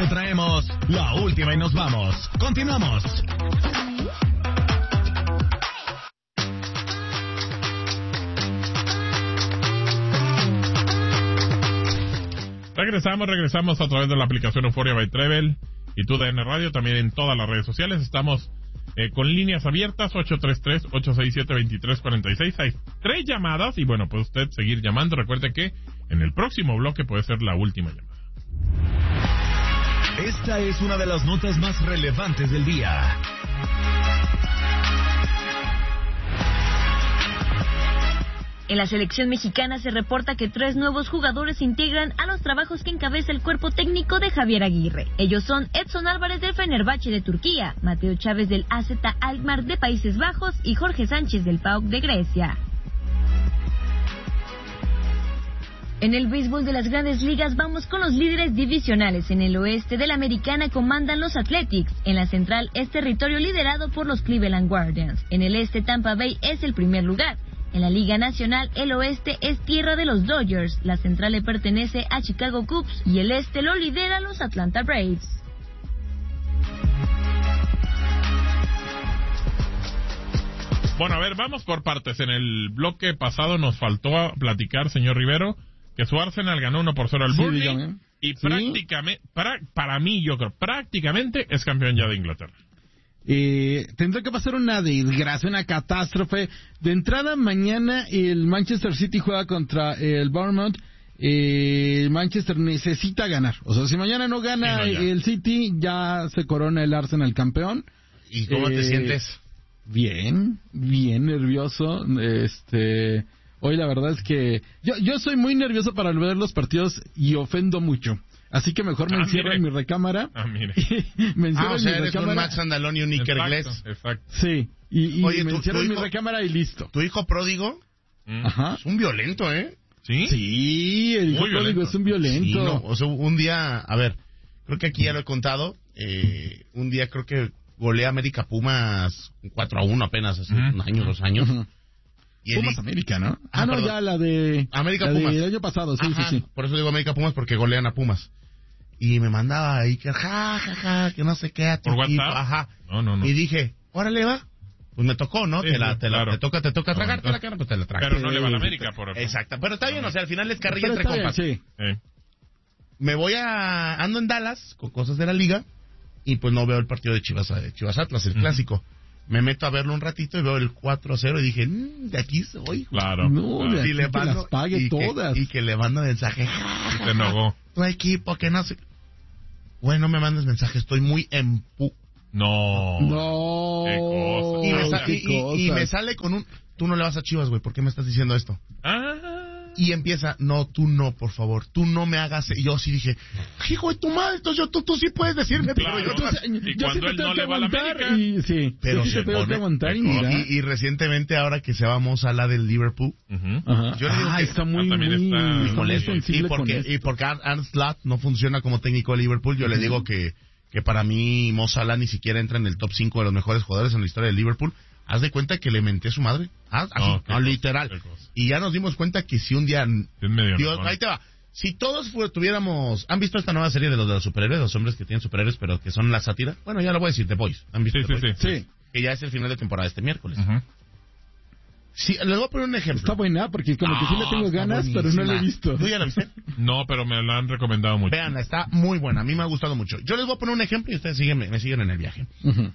te traemos la última y nos vamos. Continuamos. Regresamos a través de la aplicación Euphoria by Travel y TUDN Radio, también en todas las redes sociales. Estamos con líneas abiertas, 833-867-2346. Hay 3 llamadas y bueno, puede usted seguir llamando. Recuerde que en el próximo bloque puede ser la última llamada. Esta es una de las notas más relevantes del día. En la selección mexicana se reporta que 3 nuevos jugadores se integran a los trabajos que encabeza el cuerpo técnico de Javier Aguirre. Ellos son Edson Álvarez del Fenerbahce de Turquía, Mateo Chávez del AZ Alkmaar de Países Bajos y Jorge Sánchez del PAOK de Grecia. En el béisbol de las Grandes Ligas vamos con los líderes divisionales. En el oeste de la Americana comandan los Athletics. En la central es territorio liderado por los Cleveland Guardians. En el este Tampa Bay es el primer lugar. En la Liga Nacional, el oeste es tierra de los Dodgers, la central le pertenece a Chicago Cubs y el este lo lidera los Atlanta Braves. Bueno, a ver, vamos por partes. En el bloque pasado nos faltó platicar, señor Rivero, que su Arsenal ganó 1-0 al Burnley y prácticamente, para mí, yo creo, prácticamente es campeón ya de Inglaterra. Tendrá que pasar una desgracia, una catástrofe. De entrada, mañana el Manchester City juega contra el Bournemouth. El Manchester necesita ganar. O sea, si mañana no gana el City, ya se corona el Arsenal campeón. ¿Y cómo te sientes? Bien nervioso. Hoy la verdad es que yo soy muy nervioso para ver los partidos y ofendo mucho. Así que mejor me encierro en mi recámara. Me encierro en mi recámara. Eres un Max Andalón y un Iker Gles. Exacto. Sí. Oye, me encierro en mi recámara y listo. ¿Tu hijo pródigo? Ajá. Es un violento, ¿eh? ¿Sí? Sí, el hijo pródigo es un violento. Sí, no, o sea, un día, a ver, creo que aquí ya lo he contado. Un día creo que goleé a América Pumas 4-1 apenas, hace un año, 2 años. Y Pumas América, ¿no? No, ya la de América la Pumas. del año pasado, sí. Por eso digo América Pumas, porque golean a Pumas. Y me mandaba ahí que que no sé qué, a tu ¿por equipo, WhatsApp? No. Y dije, órale, va. Pues me tocó, ¿no? Sí, te toca tragarte la cara, pues te la tragas. Pero no le va a la América, por ejemplo. Exacto, pero está bien, o sea, al final es carrilla entre compas. Sí. Me voy ando en Dallas con cosas de la liga y pues no veo el partido de Chivas Atlas, el clásico. Me meto a verlo un ratito y veo el 4-0 y dije, de aquí soy. Claro. No, de aquí le que las pague todas. Y que le mando mensaje. Y te enojó. Tu equipo, que no sé. Bueno, me mandes mensaje, estoy muy No. Qué cosa. Y me sale con un, tú no le vas a Chivas, güey, ¿por qué me estás diciendo esto? Y empieza, no, tú no, por favor, tú no me hagas. Y yo sí dije, hijo de tu madre, entonces tú sí puedes decirme. Claro. Y cuando él no le va a la América. Pero se tengo que aguantar y recientemente, ahora que se va Mo Salah del Liverpool, yo le digo que está muy molesto. Y porque Arne Slot no funciona como técnico de Liverpool, yo le digo que para mí Mo Salah ni siquiera entra en el top 5 de los mejores jugadores en la historia de Liverpool. Haz de cuenta que le menté a su madre. Literal. Y ya nos dimos cuenta que si un día... ahí te va. Si todos tuviéramos... ¿Han visto esta nueva serie de los superhéroes? Los hombres que tienen superhéroes, pero que son la sátira. Bueno, ya lo voy a decir, The Boys. ¿Han visto The Boys? Sí. Que ya es el final de temporada este miércoles. Sí, les voy a poner un ejemplo. Está buena, porque como que sí le tengo ganas, pero no la he visto. ¿Tú ya la viste? No, pero me la han recomendado mucho. Veanla, está muy buena. A mí me ha gustado mucho. Yo les voy a poner un ejemplo y ustedes me siguen en el viaje.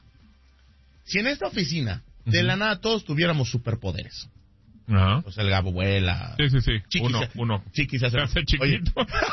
Si en esta oficina... de la nada todos tuviéramos superpoderes. O sea, el Gabo vuela. Sí. Uno. Chiqui se hace chiquito.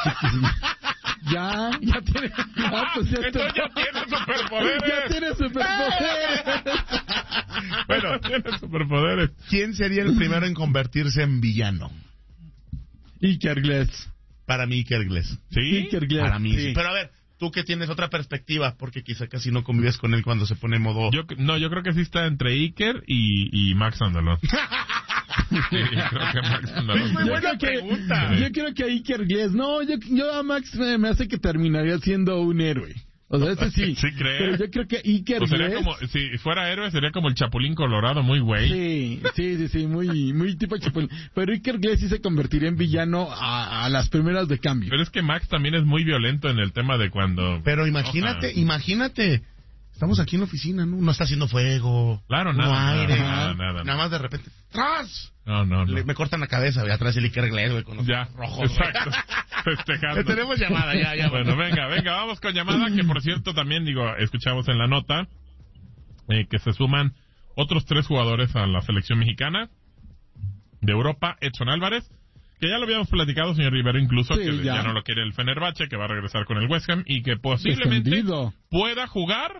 Ya tiene. Pues ya tiene superpoderes. Ya tiene superpoderes. Bueno, tiene superpoderes. ¿Quién sería el primero en convertirse en villano? Iker Gles. Para mí, Iker Gles. ¿Sí? Iker Gles. Para mí, sí. Pero a ver, tú que tienes otra perspectiva, porque quizá casi no convives con él cuando se pone en modo... Yo creo que sí está entre Iker y Max Andalón. Sí, creo que Max Andalón. Es muy buena pregunta. Yo creo que Iker Gles. No, yo a Max me hace que terminaría siendo un héroe. O sea, ese sí. ¿Sí crees? Pero yo creo que Iker pues sería Gles... como, si fuera héroe, sería como el Chapulín Colorado, muy güey. Sí, muy tipo Chapulín. Pero Iker Gles sí se convertiría en villano a las primeras de cambio. Pero es que Max también es muy violento en el tema de cuando... Pero imagínate, estamos aquí en la oficina, ¿no? No está haciendo fuego. Claro, no aire. Nada. Nada más de repente, ¡tras! No. Me cortan la cabeza, güey, atrás el Iker Gles, güey, con los ya, rojos. Exacto. Festejando. Tenemos llamada, ya. Bueno, venga, vamos con llamada, que por cierto también, escuchamos en la nota que se suman otros 3 jugadores a la selección mexicana de Europa. Edson Álvarez, que ya lo habíamos platicado, señor Rivero, incluso, sí, que ya no lo quiere el Fenerbahce, que va a regresar con el West Ham y que posiblemente pueda jugar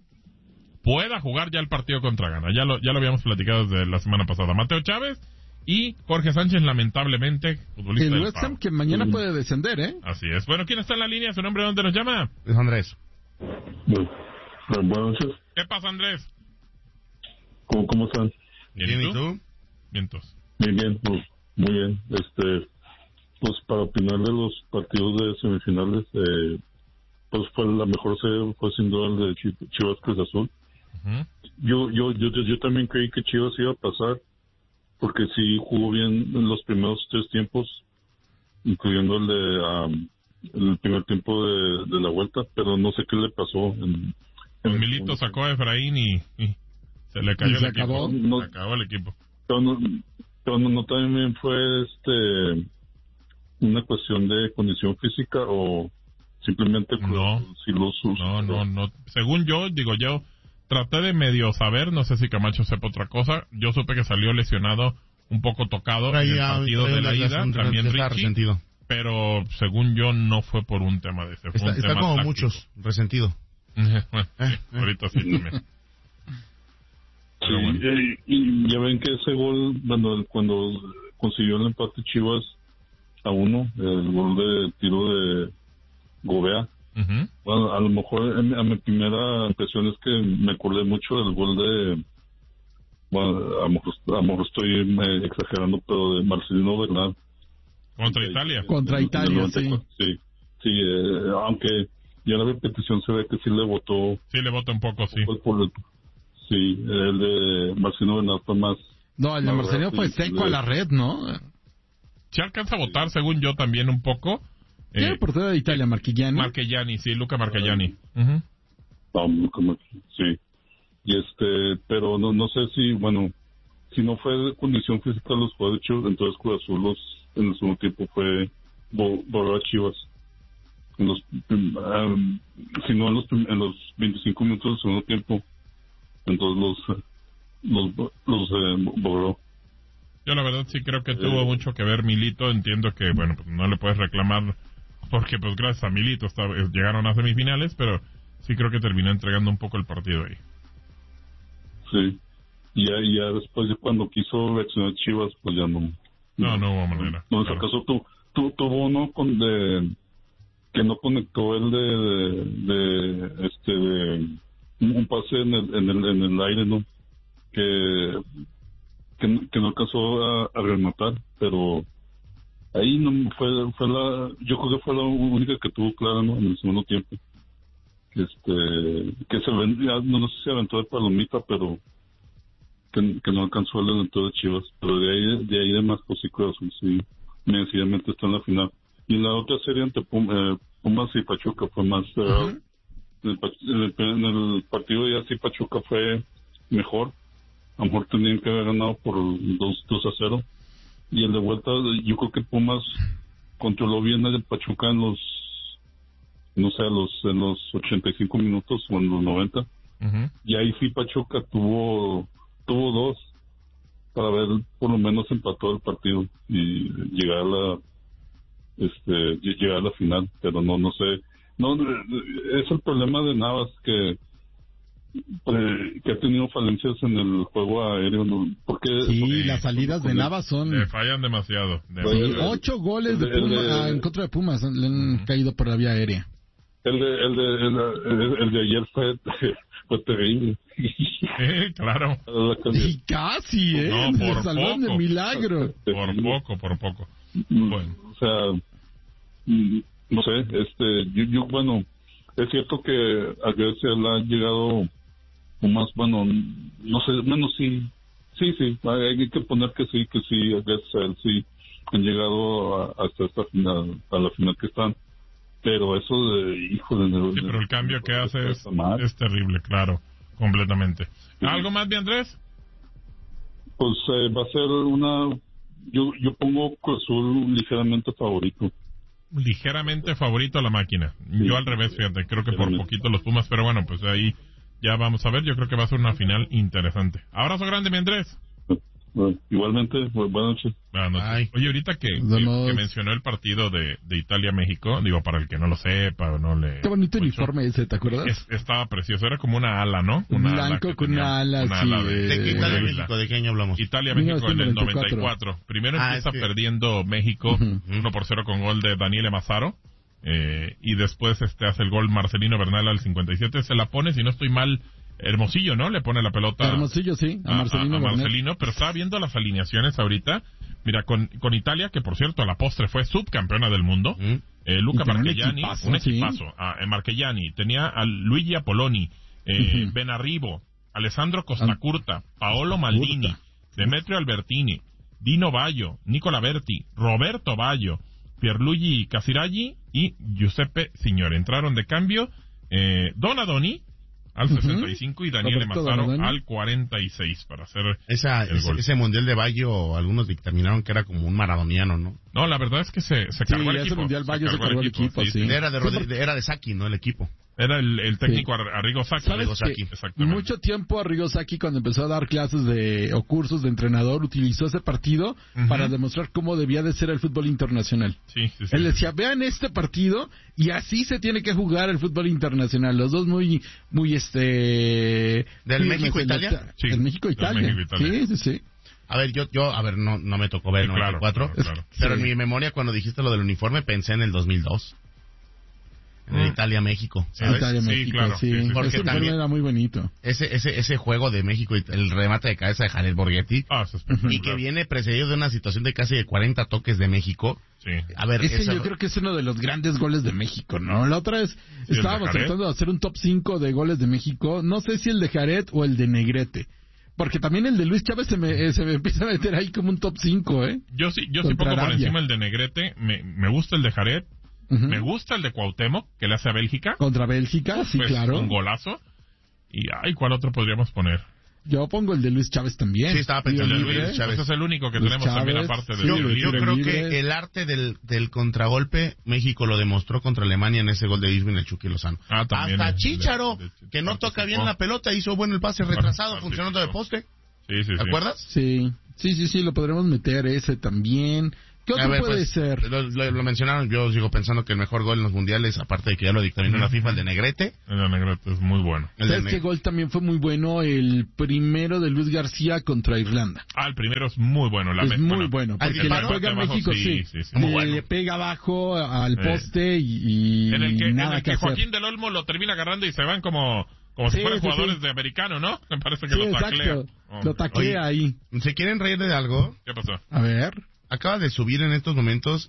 ya el partido contra Ghana. Ya lo habíamos platicado desde la semana pasada. Mateo Chávez y Jorge Sánchez, lamentablemente, futbolista del West Ham, que mañana puede descender, ¿eh? Así es. Bueno, ¿quién está en la línea? ¿Su nombre? ¿Dónde nos llama? Es Andrés. Buenas noches. ¿Qué pasa, Andrés? ¿Cómo están? Bien, ¿y tú? Bien, pues, muy bien. Pues para opinar de los partidos de semifinales, pues fue la mejor serie, fue sin duda el de Chivas Cruz Azul. Uh-huh. Yo también creí que Chivas iba a pasar, porque sí jugó bien en los primeros 3 tiempos, incluyendo el primer tiempo de la vuelta, pero no sé qué le pasó. Milito sacó a Efraín y se le cayó el equipo. Se acabó el equipo. Pero no también fue una cuestión de condición física o simplemente no. Según yo traté de medio saber, no sé si Camacho sepa otra cosa. Yo supe que salió lesionado, un poco tocado en el partido de la ida, también Richie, pero según yo no fue por un tema de ese. Está como táctico. Muchos, resentido. Bueno, ahorita sí también. Sí, bueno. Y ya ven que ese gol, cuando consiguió el empate Chivas a 1, el gol de tiro de Gobea. Uh-huh. Bueno, a lo mejor a mi primera impresión es que me acordé mucho del gol de, bueno, a lo mejor estoy exagerando, pero de Marcelino Bernal. Contra Italia, sí. Sí, aunque ya la repetición se ve que sí le votó. Sí, le votó un poco, sí. Sí, el de Marcelino Bernal fue más... No, el de Marcelino fue seco a la red, ¿no? Se alcanza a votar, según yo, también un poco. ¿Qué portero de Italia? ¿Marchigiani? Sí, Luca Marchigiani. Sí. Y pero no sé si, bueno, si no fue de condición física los jugadores de Chivas, entonces Cruz Azul en el segundo tiempo fue borrar a Chivas. Si no en los 25 minutos del segundo tiempo, entonces los borró. Yo la verdad sí creo que tuvo mucho que ver Milito. Entiendo que, bueno, pues no le puedes reclamar porque pues gracias a Milito llegaron a semifinales, pero sí creo que terminó entregando un poco el partido ahí. Sí. Y ya después de cuando quiso reaccionar Chivas, pues ya no hubo manera. No, en acaso tuvo uno que no conectó el de un pase en el aire, ¿no? Que no alcanzó a rematar, pero ahí no yo creo que fue la única que tuvo clara, ¿no? En el segundo tiempo, que no sé si aventó de palomita, pero que no alcanzó el delantero de Chivas, pero de ahí demás, pues sí, Cruz Azul sí merecidamente está en la final. Y en la otra serie ante Pumas y Pachuca fue más en el partido ya sí Pachuca fue mejor. A lo mejor tenían que haber ganado por 2-0. Y el de vuelta, yo creo que Pumas controló bien el Pachuca en los 85 minutos o en los 90. Uh-huh. Y ahí sí Pachuca tuvo 2 para ver por lo menos empató el partido y llegar a la final. Pero no sé. No, es el problema de Navas que ha tenido falencias en el juego aéreo, ¿no? Porque las salidas de Navas son... Le fallan demasiado. 8 goles en contra de Pumas le han caído por la vía aérea. El de ayer fue terrible. Claro. Y casi, No, por salón de milagro. Por poco. Bueno. O sea, no sé, bueno, es cierto que a Grecia le ha llegado más, bueno, no sé, menos sí, hay que poner que sí, a Grecia sí han llegado hasta esta final, a la final que están, pero eso de, sí, pero el cambio que hace es terrible, claro, completamente. Sí. ¿Algo más, bien, Andrés? Pues va a ser yo pongo Cruz Azul ligeramente favorito. Ligeramente favorito a la máquina. Sí. Yo al revés, fíjate, creo que por poquito los Pumas, pero bueno, pues ahí ya vamos a ver, yo creo que va a ser una final interesante. Abrazo grande, mi Andrés. Bueno, igualmente, buenas noches. Oye, ahorita que mencionó el partido de Italia-México, digo, para el que no lo sepa, no le... Qué bonito uniforme ese, ¿te acuerdas? Estaba precioso, era como una ala, ¿no? Un blanco con una ala, sí. ¿De qué Italia-México? ¿De qué año hablamos? Italia-México en el 94. Primero empieza perdiendo México 1-0 con gol de Daniele Mazzaro. Y después hace el gol Marcelino Bernal al 57. Se la pone, si no estoy mal, Hermosillo, ¿no? Le pone la pelota. Hermosillo, sí, a Marcelino, pero estaba viendo las alineaciones ahorita. Mira, con Italia, que por cierto a la postre fue subcampeona del mundo. Luca Marchegiani, un equipazo. Marchegiani, tenía a Luigi Apoloni, Benarribo, Alessandro Costacurta, Paolo Maldini, Demetrio Albertini, Dino Baggio, Nicola Berti, Roberto Baggio, Pierluigi Casiraghi y Giuseppe Signore. Entraron de cambio Donadoni al 65 y Daniele Mazzaro al 46 para hacer el gol. Ese mundial de Baggio, algunos dictaminaron que era como un maradoniano, ¿no? No, la verdad es que se cargó el equipo. Ese mundial Baggio se cargó el equipo, sí. Era de Sacchi, ¿no? El equipo. Era el técnico Arrigo Sacchi. Mucho tiempo Arrigo Sacchi, cuando empezó a dar clases o cursos de entrenador, utilizó ese partido para demostrar cómo debía de ser el fútbol internacional. Él decía, vean este partido y así se tiene que jugar el fútbol internacional. Los dos muy ¿Del México-Italia? Sí, del México-Italia. Sí. A ver, no me tocó ver el 94, pero en mi memoria cuando dijiste lo del uniforme pensé en el 2002. En Italia-México, ¿sabes? Italia-México, sí. Porque también era muy bonito. Ese juego de México, el remate de cabeza de Jared Borghetti, y que viene precedido de una situación de casi de 40 toques de México. Sí. A ver, yo creo que es uno de los grandes goles de México, ¿no? La otra vez estábamos tratando de hacer un top 5 de goles de México. No sé si el de Jared o el de Negrete. Porque también el de Luis Chávez se me empieza a meter ahí como un top 5, ¿eh? Yo sí pongo por encima el de Negrete. Me gusta el de Jared. Me gusta el de Cuauhtémoc, que le hace a Bélgica. Contra Bélgica, sí, pues, claro. Un golazo. Y ¿cuál otro podríamos poner? Yo pongo el de Luis Chávez también. Sí, estaba pensando en Luis Chávez. Ese es el único que tenemos también aparte de yo creo que el arte del contragolpe, México lo demostró contra Alemania en ese gol de Isvin el Chucky Lozano. Hasta Chícharo, que no toca bien la pelota, hizo bueno el pase retrasado, funcionando de poste. Sí. ¿Te acuerdas? Sí, lo podremos meter ese también. ¿Qué otro puede ser? Lo mencionaron, yo sigo pensando que el mejor gol en los mundiales, aparte de que ya lo dictaminó la FIFA, el de Negrete. El de Negrete es muy bueno. ¿Sabes qué gol también fue muy bueno? El primero de Luis García contra Irlanda. El primero es muy bueno. Muy bueno, porque le pega a México, sí. Le pega abajo al poste y nada que hacer. Joaquín del Olmo lo termina agarrando y se van como si fueran jugadores de americano, ¿no? Me parece que lo taclea. Lo taclea ahí. ¿Se quieren reír de algo? ¿Qué pasó? A ver. Acaba de subir en estos momentos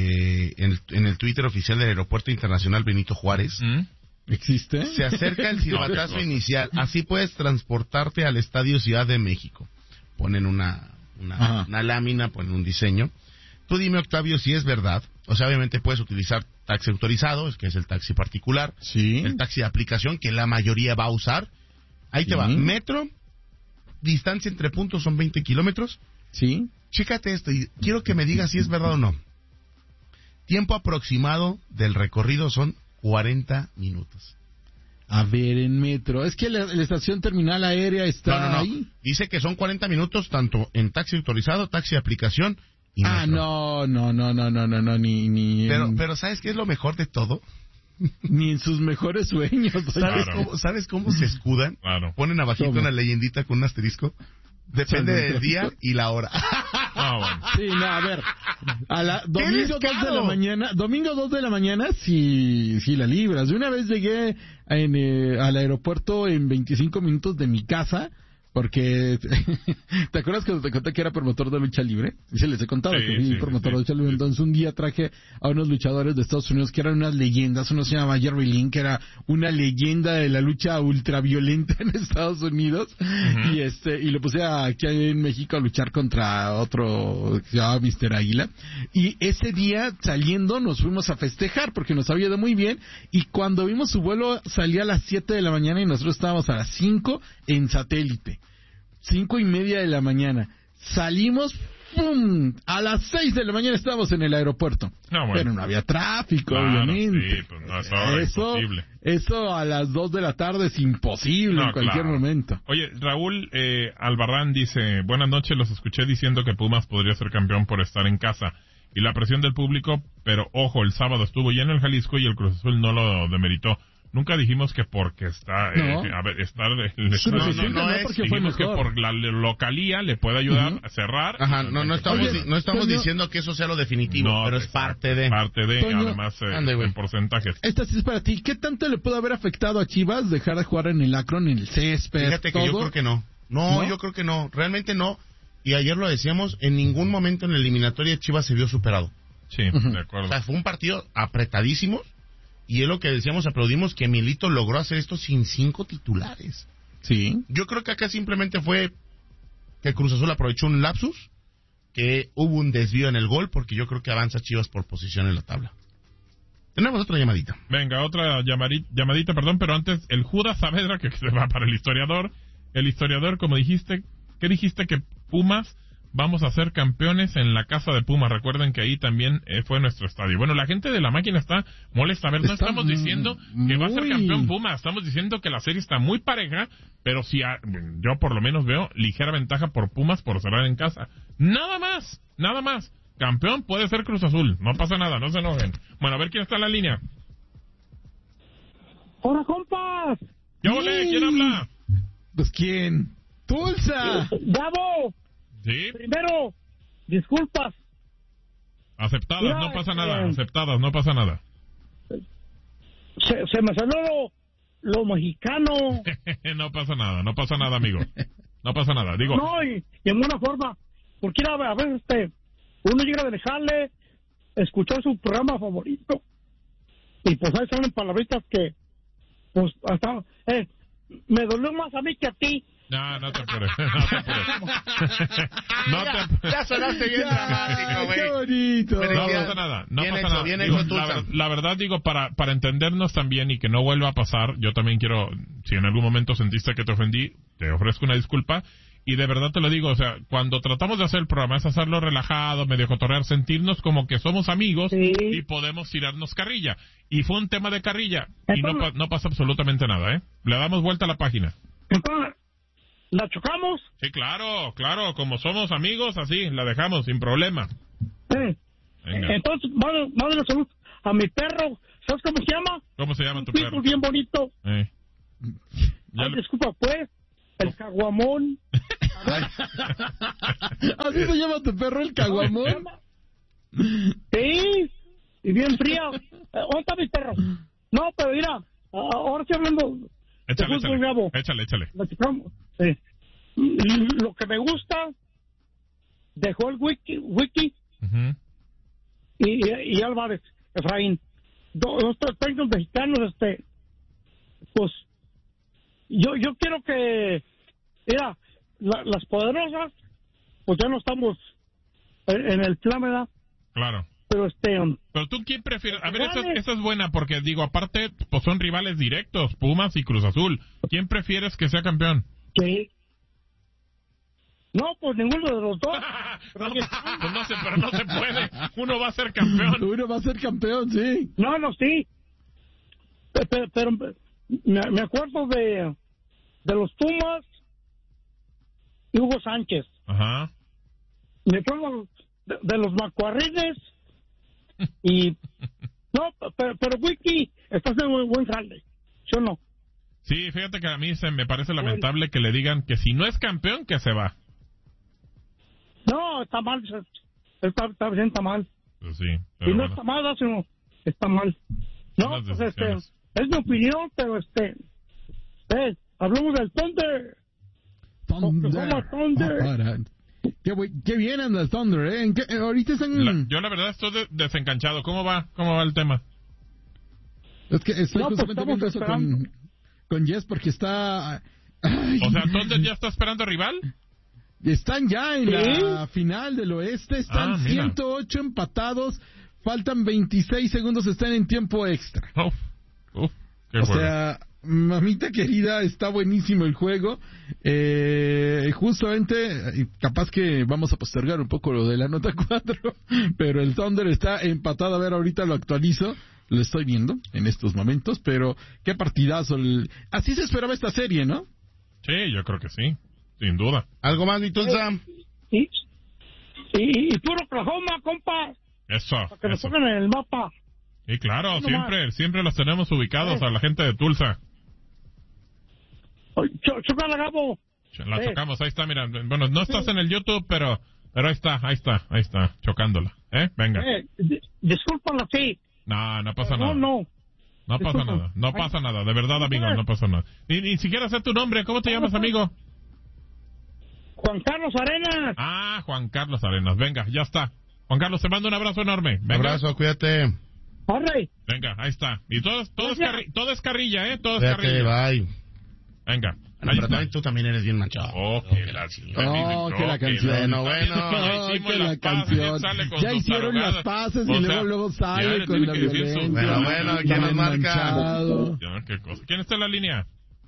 en el Twitter oficial del Aeropuerto Internacional Benito Juárez. ¿Existe? Se acerca el silbatazo inicial. Así puedes transportarte al Estadio Ciudad de México. Ponen una lámina, ponen un diseño. Tú dime, Octavio, si es verdad. O sea, obviamente puedes utilizar taxi autorizado, que es el taxi particular. Sí. El taxi de aplicación, que la mayoría va a usar. Ahí te va. Metro, distancia entre puntos son 20 kilómetros. Sí. Chécate esto y quiero que me digas si es verdad o no. Tiempo aproximado del recorrido son 40 minutos. A ver, en metro. Es que la estación terminal aérea está ahí. Dice que son 40 minutos tanto en taxi autorizado, taxi de aplicación y metro. No, ni Pero ¿sabes qué es lo mejor de todo? Ni en sus mejores sueños. ¿Sabes cómo se escudan? Claro. Ponen abajito una leyendita con un asterisco. Depende del día y la hora. Bueno. Sí, a ver. Domingo 2 de la mañana, sí la libras. De una vez llegué al aeropuerto en 25 minutos de mi casa Porque, ¿te acuerdas cuando te conté que era promotor de lucha libre? Y se les he contado que fui promotor de lucha libre. Entonces un día traje a unos luchadores de Estados Unidos que eran unas leyendas. Uno se llamaba Jerry Lynn, que era una leyenda de la lucha ultraviolenta en Estados Unidos. Y lo puse aquí en México a luchar contra otro que se llamaba Mr. Águila. Y ese día, saliendo, nos fuimos a festejar porque nos había ido muy bien. Y cuando vimos su vuelo, salía a las 7 de la mañana y nosotros estábamos a las 5 en satélite. 5:30 de la mañana. Salimos, ¡pum! A las 6 de la mañana estábamos en el aeropuerto. Pero no había tráfico, obviamente. Sí, pues no, imposible. Eso a las 2 de la tarde es imposible en cualquier momento. Oye, Raúl Albarrán dice, buenas noches, los escuché diciendo que Pumas podría ser campeón por estar en casa y la presión del público, pero ojo, el sábado estuvo lleno el Jalisco y el Cruz Azul no lo demeritó. Nunca dijimos que porque está... dijimos que por la localía le puede ayudar a cerrar. Ajá, no estamos diciendo que eso sea lo definitivo, pero es parte de... Toño, además, en porcentajes. Esta sí es para ti. ¿Qué tanto le puede haber afectado a Chivas dejar de jugar en el Akron, en el césped? Fíjate que yo creo que no. No, yo creo que no. Realmente no. Y ayer lo decíamos, en ningún momento en la eliminatoria Chivas se vio superado. Sí, de acuerdo. O sea, fue un partido apretadísimo. Y es lo que decíamos, aplaudimos que Milito logró hacer esto sin 5 titulares. Sí. Yo creo que acá simplemente fue que Cruz Azul aprovechó un lapsus, que hubo un desvío en el gol, porque yo creo que avanza Chivas por posición en la tabla. Tenemos otra llamadita. Venga, otra llamadita, pero antes, el Judas Saavedra, que se va para el historiador. El historiador, como dijiste, ¿qué dijiste? Que Pumas... Vamos a ser campeones en la casa de Pumas. Recuerden que ahí también fue nuestro estadio. Bueno, la gente de la máquina está molesta. A ver, no estamos diciendo que va a ser campeón Pumas. Estamos diciendo que la serie está muy pareja, pero si yo por lo menos veo ligera ventaja por Pumas por cerrar en casa. Nada más. Campeón puede ser Cruz Azul. No pasa nada, no se enojen. Bueno, a ver quién está en la línea. ¡Hola, compas! ¡Ya volé! ¿Quién habla? Pues, ¿quién? ¡Tulsa! ¡Gabo! ¿Sí? Primero, disculpas. Aceptadas, Mira, no pasa nada. Aceptadas, no pasa nada. Se me salió lo mexicano. No pasa nada, amigo. No pasa nada, digo. No, y en buena forma. Porque a veces uno llega a dejarle escuchar su programa favorito. Y pues ahí salen palabritas que, pues, hasta, me dolió más a mí que a ti. No te apures. Ya sonaste bien dramático, güey. ¡Qué bonito! No pasa nada. Bien digo, hecho, la verdad, digo, para entendernos también y que no vuelva a pasar, yo también quiero, si en algún momento sentiste que te ofendí, te ofrezco una disculpa. Y de verdad te lo digo, o sea, cuando tratamos de hacer el programa es hacerlo relajado, medio cotorrear, sentirnos como que somos amigos y podemos tirarnos carrilla. Y fue un tema de carrilla y no pasa absolutamente nada, ¿eh? Le damos vuelta a la página. Entonces, ¿la chocamos? Sí, claro, como somos amigos, así, la dejamos sin problema. Sí. Venga. Entonces, mándale salud a mi perro. ¿Sabes cómo se llama? ¿Cómo se llama tu perro? Bien bonito. Disculpa, pues. El caguamón. ¿Así se llama tu perro, el caguamón? Sí, y bien fría. ¿Dónde está mi perro? No, pero mira, ahora estoy hablando. Échale. Lo que me gusta, dejó el wiki y Álvarez, Efraín. Dos técnicos mexicanos, pues, yo quiero que, mira, las poderosas, pues ya no estamos en el plan, ¿verdad? Claro. Pero Pero tú, ¿quién prefieres? A ver, esa es buena, porque digo, aparte, pues son rivales directos, Pumas y Cruz Azul. ¿Quién prefieres que sea campeón? ¿Qué? No, pues ninguno de los dos. Pero no se puede. Uno va a ser campeón. Sí. No, sí. Pero me acuerdo de los Pumas y Hugo Sánchez. Ajá. Me acuerdo de los Macuarrines y... No, pero Wiki está haciendo buen jale. ¿Sí o no? Sí, fíjate que a mí me parece lamentable que le digan que si no es campeón, que se va. No, está mal. Está mal. Pues sí. Y no está mal, sino está mal. No, pues es mi opinión, pero hablamos del Thunder. Thunder. Qué bien anda el Thunder, ¿eh? Ahorita están... Yo la verdad estoy desencanchado. ¿Cómo va el tema? Es que estoy justamente viendo eso con Jess porque está... Ay. O sea, ¿Thunder ya está esperando rival? Están ya en la final del oeste, están 108 empatados, faltan 26 segundos, están en tiempo extra. Qué sea, mamita querida, está buenísimo el juego. Justamente, capaz que vamos a postergar un poco lo de la nota 4, pero el Thunder está empatado. A ver, ahorita lo actualizo. Lo estoy viendo en estos momentos, pero qué partidazo. Así se esperaba esta serie, ¿no? Sí, yo creo que sí, sin duda. ¿Algo más, mi Tulsa? Y puro Oklahoma, compa. Eso. Para que nos pongan en el mapa. Y claro, siempre los tenemos ubicados a la gente de Tulsa. Chócala, Gabo. La chocamos, ahí está, mira. Bueno, no estás en el YouTube, pero ahí está, chocándola. Venga. Discúlpala, sí. No pasa nada. No pasa nada, de verdad, amigo, no pasa nada. Ni siquiera sé tu nombre, ¿cómo te llamas, amigo? Juan Carlos Arenas. Juan Carlos Arenas, venga, ya está. Juan Carlos, te mando un abrazo enorme. Venga. Abrazo, cuídate. Arre. Venga, ahí está. Y todo es carrilla, todo es Cuídate, carrilla. Bye. Venga. Pero tú también eres bien manchado. Que la canción. Que la canción. Ya hicieron las paces y luego sale con la violencia. Bueno, ¿quién nos marca? Qué cosa. ¿Quién está en la línea?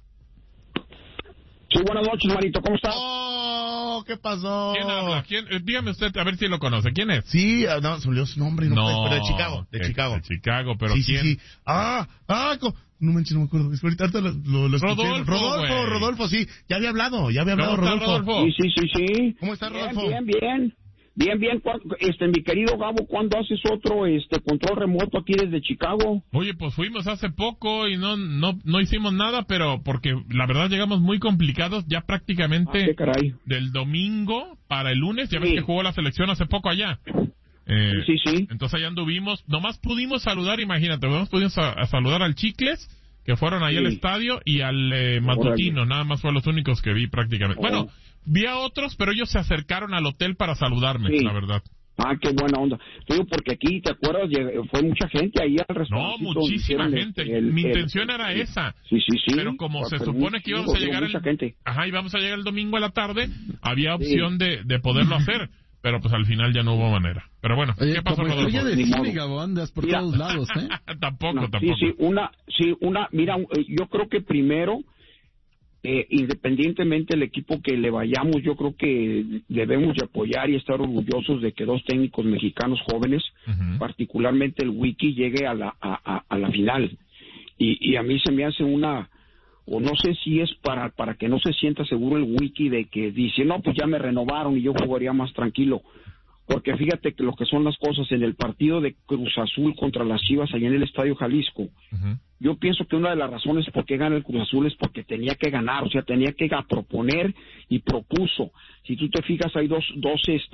Sí, buenas noches, Marito, ¿cómo estás? ¿Qué pasó? ¿Quién habla? Dígame usted, a ver si lo conoce. ¿Quién es? Sí, no, se olvidó su nombre. No, pero de Chicago. De Chicago, pero sí, ¿quién? Sí. No manches, no me acuerdo. Ahorita lo escuché. Rodolfo, sí. Ya había hablado Rodolfo. Sí. ¿Cómo está, Rodolfo? Bien. Mi querido Gabo, ¿cuándo haces otro control remoto aquí desde Chicago? Oye, pues fuimos hace poco y no hicimos nada, pero porque la verdad llegamos muy complicados ya prácticamente del domingo para el lunes. Ya ves que jugó la selección hace poco allá. Sí. Entonces allá anduvimos, nomás pudimos saludar, imagínate, pudimos saludar al Chicles, que fueron ahí al estadio, y al Matutino, nada más fueron los únicos que vi prácticamente. Bueno, vi a otros, pero ellos se acercaron al hotel para saludarme, la verdad. Qué buena onda. Digo, porque aquí, ¿te acuerdas? Fue mucha gente ahí al restaurante. No, muchísima gente. Mi intención era esa. Sí. Pero como se supone que íbamos a llegar íbamos a llegar el domingo a la tarde, había opción de poderlo hacer. Pero pues al final ya no hubo manera. Pero bueno, oye, ¿qué pasó, como Rodolfo? Estrella de cine, Gabo, andas por todos lados, ¿eh? Tampoco. Mira, yo creo que primero, independientemente del equipo que le vayamos, yo creo que debemos de apoyar y estar orgullosos de que dos técnicos mexicanos jóvenes, particularmente el Wiki, llegue a la final. Y a mí se me hace o no sé si es para que no se sienta seguro el Wiki de que dice, no, pues ya me renovaron y yo jugaría más tranquilo. Porque fíjate que lo que son las cosas en el partido de Cruz Azul contra las Chivas allá en el Estadio Jalisco, yo pienso que una de las razones por qué gana el Cruz Azul es porque tenía que ganar, o sea, tenía que proponer y propuso. Si tú te fijas, hay dos